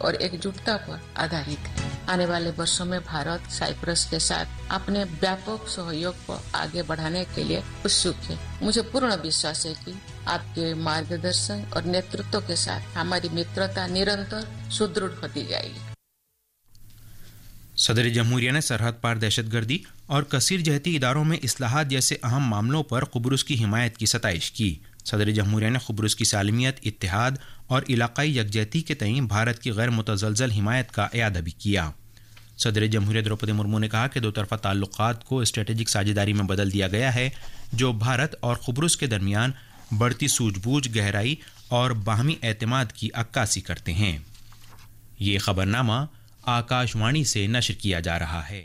और एकजुटता पर आधारित है। आने वाले वर्षों में भारत साइप्रस के साथ अपने व्यापक सहयोग को आगे बढ़ाने के लिए उत्सुक है। मुझे पूर्ण विश्वास है कि आपके मार्गदर्शन और नेतृत्व के साथ हमारी मित्रता निरंतर सुदृढ़ होती जाएगी। सदर जमहूरिया ने सरहद पार दहशतगर्दी और कसीर जहती इदारों में इस्लाहात जैसे अहम मामलों पर कुब्रुस की हिमायत की सताइश की। सदर जमहूरिया ने कुब्रुस की सालमियत, इत्तेहाद और इलाकाई यकजहती के तईं भारत की गैर मुतज़लज़ल हिमायत का इयादा भी किया। सदर जमहूरिया द्रौपदी मुर्मू ने कहा कि दो तरफ़ा ताल्लुक़ात को स्ट्रेटेजिक साझेदारी में बदल दिया गया है, जो भारत और कुब्रुस के दरमियान बढ़ती सूझबूझ, गहराई और बाहमी एतमाद की अक्कासी करते हैं। ये खबरनामा आकाशवाणी से नशर किया जा रहा है।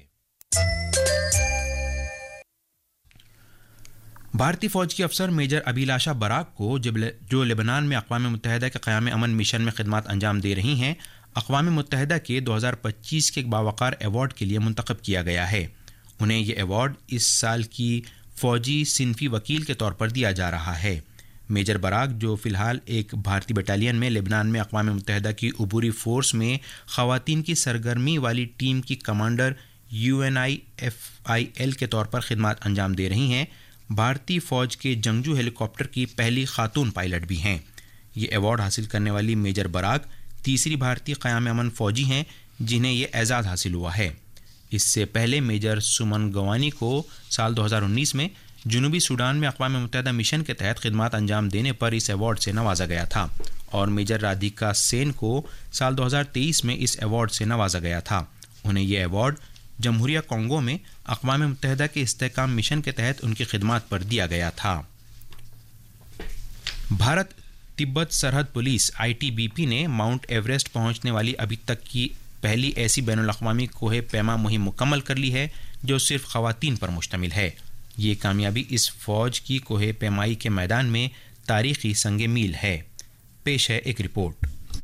भारतीय फौज की अफसर मेजर अभिलाषा बराक को जो लेबनान में अक़वाम मुत्तहिदा के क़याम अमन मिशन में खिदमत अंजाम दे रही हैं, अक़वाम मुत्तहिदा के 2025 के एक बावक़ार अवार्ड के लिए मुंतखब किया गया है। उन्हें यह अवार्ड इस साल की फ़ौजी सिनफ़ी वकील के तौर पर दिया जा रहा है। मेजर बराक, जो फ़िलहाल एक भारतीय बटालियन में लेबनान में अक़वाम मुत्तहिदा की अबूरी फ़ोर्स में ख़वातीन की सरगर्मी वाली टीम की कमांडर UNIFIL के तौर पर खिदमत अंजाम दे रही हैं, भारतीय फ़ौज के जंगजू हेलीकॉप्टर की पहली खातून पायलट भी हैं। ये अवार्ड हासिल करने वाली मेजर बराक तीसरी भारतीय क़याम अमन फ़ौजी हैं जिन्हें ये एजाज़ हासिल हुआ है। इससे पहले मेजर सुमन गवानी को साल 2019 में जनूबी सूडान में अक़वाम मुत्तहिदा मिशन के तहत खिदमत अंजाम देने पर इस अवार्ड से नवाजा गया था और मेजर राधिका सेन को साल 2023 में इस अवार्ड से नवाजा गया था। उन्हें यह अवार्ड जमहूरिया कॉन्गो में अक़वाम मुत्तहिदा के इस्तेहकाम मिशन के तहत उनकी खिदमत पर दिया गया था। भारत तिब्बत सरहद पुलिस ITBP ने माउंट एवरेस्ट पहुंचने वाली अभी तक की पहली ऐसी बैनुल-अक़वामी कोहे पैमा मुहिम मुकम्मल कर ली है जो सिर्फ ख़वातीन पर मुश्तमिल है। ये कामयाबी इस फौज की कोहे पैमाई के मैदान में तारीखी संगे मील है। पेश है एक रिपोर्ट।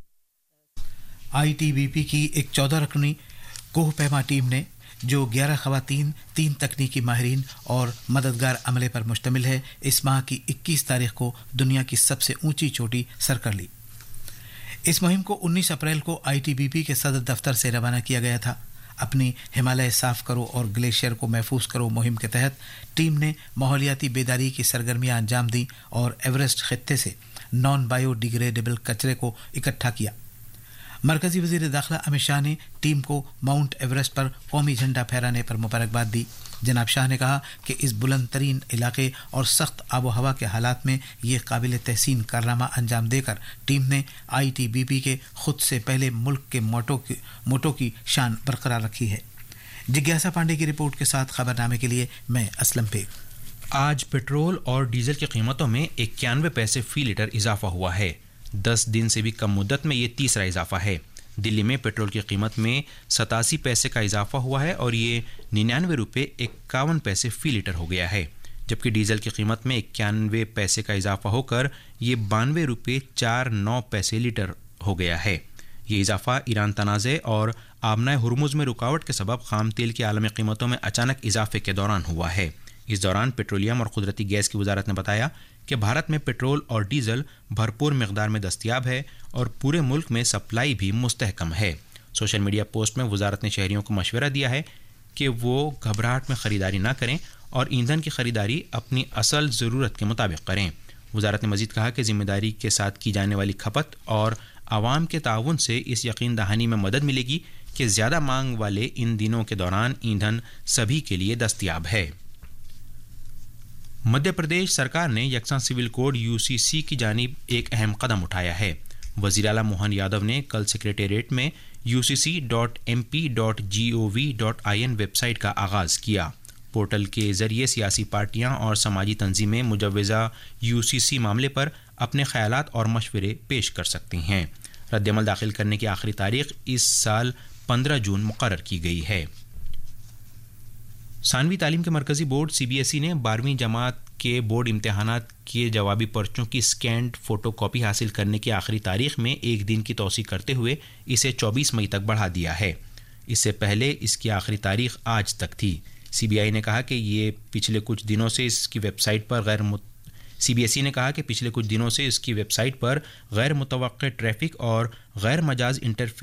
ITBP की एक 14 रकनी कोह पैमा टीम ने, जो 11 ख़वातीन, 3 तकनीकी माहिरीन और मददगार अमले पर मुश्तमिल है, इस माह की 21 तारीख को दुनिया की सबसे ऊंची चोटी सर कर ली। इस मुहिम को 19 अप्रैल को ITBP के सदर दफ्तर से रवाना किया गया था। अपनी हिमालय साफ करो और ग्लेशियर को महफूज करो मुहिम के तहत टीम ने माहौलियाती बेदारी की सरगर्मियां अंजाम दी और एवरेस्ट खित्ते से नॉन बायोडिग्रेडेबल कचरे को इकट्ठा किया। मरकजी वजीर दाखिला अमित शाह ने टीम को माउंट एवरेस्ट पर कौमी झंडा फहराने पर मुबारकबाद दी। जनाब शाह ने कहा कि इस बुलंद तरीन इलाके और सख्त आबो हवा के हालात में ये काबिल तहसीन कारनामा अंजाम देकर टीम ने ITBP के खुद से पहले मुल्क के मोटो की शान बरकरार रखी है। जिज्ञासा पांडे की रिपोर्ट के साथ खबरनामे के लिए मैं असलम बेग। आज पेट्रोल और डीजल की कीमतों में 91 पैसे फी लीटर इजाफा हुआ है। 10 दिन से भी कम मुद्दत में ये तीसरा इजाफा है। दिल्ली में पेट्रोल की कीमत में 87 पैसे का इजाफा हुआ है और ये 99 रुपये 51 पैसे फी लीटर हो गया है, जबकि डीजल की कीमत में 91 पैसे का इजाफा होकर ये 92 रुपये 49 पैसे लीटर हो गया है। ये इजाफा ईरान तनाज़े और आबनाए हुर्मुज़ में रुकावट के सबब खाम तेल की आलमी कीमतों में अचानक इजाफे के दौरान हुआ है। इस दौरान पेट्रोलियम और कुदरती गैस की वजारत ने बताया कि भारत में पेट्रोल और डीजल भरपूर मिकदार में दस्तयाब है और पूरे मुल्क में सप्लाई भी मुस्तहकम है। सोशल मीडिया पोस्ट में वजारत ने शहरियों को मशवरा दिया है कि वो घबराहट में ख़रीदारी ना करें और ईंधन की ख़रीदारी अपनी असल ज़रूरत के मुताबिक करें। वजारत ने मज़ीद कहा कि ज़िम्मेदारी के साथ की जाने वाली खपत और आवाम के ताउन से इस यकीन दहानी में मदद मिलेगी कि ज़्यादा मांग वाले इन दिनों के दौरान ईंधन सभी के लिए दस्तयाब है। मध्य प्रदेश सरकार ने यकसा सिविल कोड UCC की जानिब एक अहम कदम उठाया है। वज़ीर आला मोहन यादव ने कल सेक्रेटेरिएट में ucc.mp.gov.in वेबसाइट का आगाज़ किया। पोर्टल के ज़रिए सियासी पार्टियां और समाजी तंजीमें मुजव्वज़ा UCC मामले पर अपने ख़यालात और मशवरे पेश कर सकती हैं। रद्दअमल दाखिल करने की आखिरी तारीख इस साल 15 जून मुकर्रर की गई है। सानवी तालीम के मरकज़ी बोर्ड CBSE ने 12वीं जमात के बोर्ड इम्तहानात के जवाबी पर्चों की स्कैंड फ़ोटो कॉपी हासिल करने की आखिरी तारीख में एक दिन की तौसी करते हुए इसे 24 मई तक बढ़ा दिया है। इससे पहले इसकी आखिरी तारीख आज तक थी। CBSE ने कहा कि पिछले कुछ दिनों से इसकी वेबसाइट पर गैर मुतवक्के ट्रैफिक और गैर मजाज इंटरफेस